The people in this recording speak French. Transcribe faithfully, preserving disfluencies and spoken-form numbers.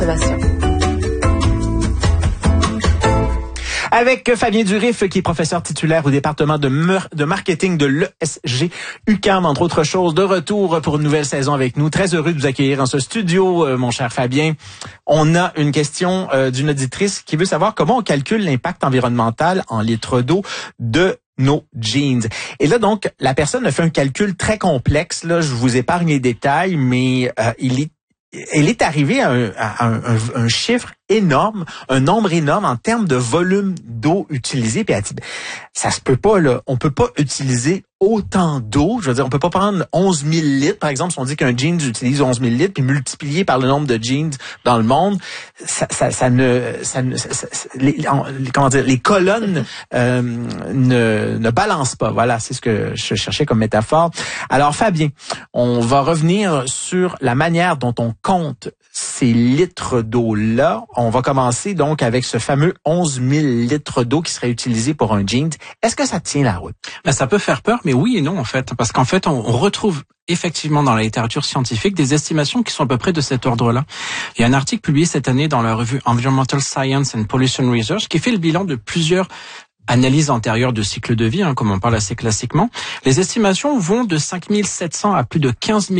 Avec Fabien Durif, qui est professeur titulaire au département de, mer- de marketing de l'E S G U Q A M, entre autres choses, de retour pour une nouvelle saison avec nous. Très heureux de vous accueillir dans ce studio, euh, mon cher Fabien. On a une question euh, d'une auditrice qui veut savoir comment on calcule l'impact environnemental en litres d'eau de nos jeans. Et là, donc, la personne a fait un calcul très complexe. Là, je vous épargne les détails, mais euh, il est, elle est arrivée à un, à un, un, un chiffre énorme, un nombre énorme en termes de volume d'eau utilisé. Puis elle dit, ça se peut pas, là. On peut pas utiliser autant d'eau. Je veux dire, on peut pas prendre onze mille litres. Par exemple, si on dit qu'un jeans utilise onze mille litres, puis multiplier par le nombre de jeans dans le monde, ça, ça, ça ne, ça ne, ça, ça, les, en, comment dire, les colonnes euh, ne, ne balancent pas. Voilà, c'est ce que je cherchais comme métaphore. Alors, Fabien, on va revenir sur la manière dont on compte ces litres d'eau-là. On va commencer donc avec ce fameux onze mille litres d'eau qui serait utilisé pour un jeans. Est-ce que ça tient la route? Ben, ça peut faire peur, mais oui et non en fait, parce qu'en fait, on, on retrouve effectivement dans la littérature scientifique des estimations qui sont à peu près de cet ordre-là. Il y a un article publié cette année dans la revue Environmental Science and Pollution Research qui fait le bilan de plusieurs analyse antérieure de cycle de vie, hein, comme on parle assez classiquement. Les estimations vont de cinq mille sept cents à plus de quinze mille